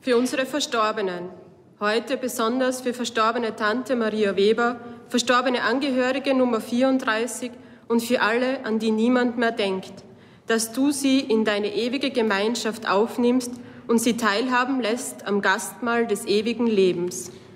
Für unsere Verstorbenen, heute besonders für verstorbene Tante Maria Weber, verstorbene Angehörige Nummer 34 und für alle, an die niemand mehr denkt, dass du sie in deine ewige Gemeinschaft aufnimmst und sie teilhaben lässt am Gastmahl des ewigen Lebens.